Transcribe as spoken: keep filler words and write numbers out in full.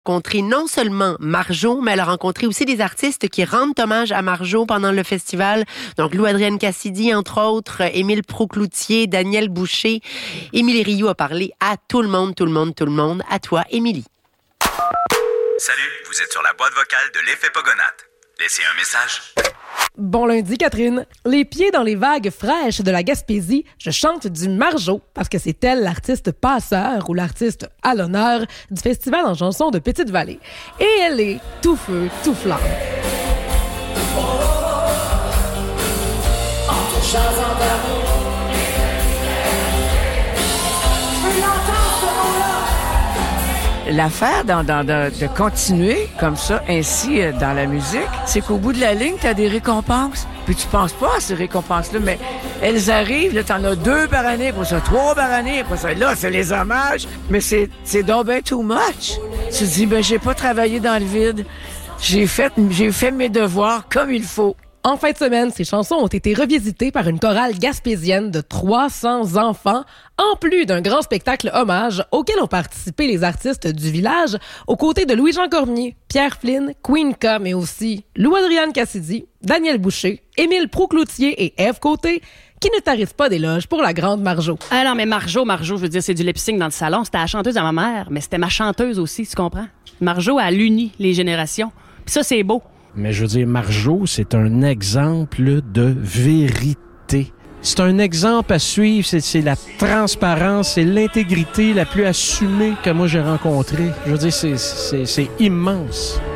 rencontré non seulement Marjo, mais elle a rencontré aussi des artistes qui rendent hommage à Marjo pendant le festival. Donc, Lou-Adrienne Cassidy, entre autres, Émile Proucloutier, Daniel Boucher. Émilie Rioux a parlé à tout le monde, tout le monde, tout le monde. À toi, Émilie. Salut, vous êtes sur la boîte vocale de l'effet Pogonate. Laissez un message. Bon lundi, Catherine. Les pieds dans les vagues fraîches de la Gaspésie, je chante du Marjo parce que c'est elle l'artiste passeur ou l'artiste à l'honneur du festival en chanson de Petite-Vallée. Et elle est tout feu, tout flamme. L'affaire dans, dans, de, de continuer comme ça, ainsi, euh, dans la musique, c'est qu'au bout de la ligne, t'as des récompenses. Puis tu penses pas à ces récompenses-là, mais elles arrivent, là, t'en as deux par année, après ça, trois par année, après ça, là, c'est les hommages. Mais c'est, c'est donc ben too much. Tu te dis, ben, j'ai pas travaillé dans le vide. J'ai fait, j'ai fait mes devoirs comme il faut. En fin de semaine, ces chansons ont été revisitées par une chorale gaspésienne de trois cents enfants, en plus d'un grand spectacle hommage auquel ont participé les artistes du village, aux côtés de Louis-Jean Cormier, Pierre Flynn, Queen K, mais aussi Lou-Adrienne Cassidy, Daniel Boucher, Émile Proucloutier et Ève Côté, qui ne tarissent pas d'éloges pour la grande Marjo. Ah non, mais Marjo, Marjo, je veux dire, c'est du lip-sync dans le salon. C'était la chanteuse à ma mère, mais c'était ma chanteuse aussi, tu comprends? Marjo, elle unit les générations. Puis ça, c'est beau. Mais je veux dire, Marjo, c'est un exemple de vérité. C'est un exemple à suivre. C'est, c'est la transparence, c'est l'intégrité la plus assumée que moi j'ai rencontrée. Je veux dire, c'est, c'est, c'est immense.